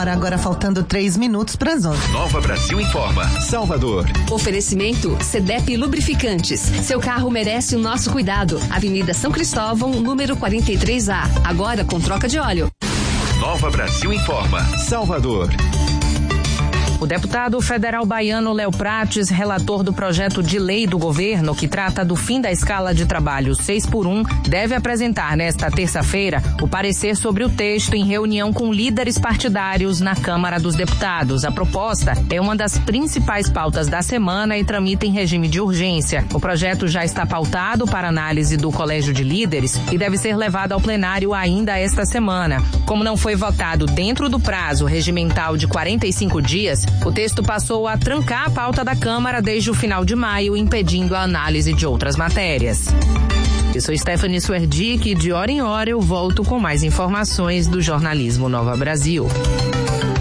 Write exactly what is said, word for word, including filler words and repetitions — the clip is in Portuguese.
hora, agora faltando três minutos para as onze. Nova Brasil informa. Salvador. Oferecimento Cedep Lubrificantes. Seu carro merece o nosso cuidado. Avenida São Cristóvão, número quarenta e três A. Agora com troca de óleo. Nova Brasil informa. Salvador. O deputado federal baiano Léo Prates, relator do projeto de lei do governo que trata do fim da escala de trabalho seis por um, deve apresentar nesta terça-feira o parecer sobre o texto em reunião com líderes partidários na Câmara dos Deputados. A proposta é uma das principais pautas da semana e tramita em regime de urgência. O projeto já está pautado para análise do Colégio de Líderes e deve ser levado ao plenário ainda esta semana. Como não foi votado dentro do prazo regimental de quarenta e cinco dias, o texto passou a trancar a pauta da Câmara desde o final de maio, impedindo a análise de outras matérias. Eu sou Stephanie Suerdick e de hora em hora eu volto com mais informações do jornalismo Nova Brasil.